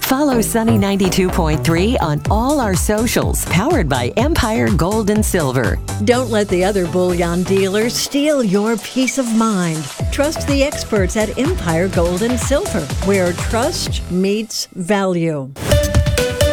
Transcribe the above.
Follow Sunny 92.3 on all our socials, powered by Empire Gold and Silver. Don't let the other bullion dealers steal your peace of mind. Trust the experts at Empire Gold and Silver, where trust meets value.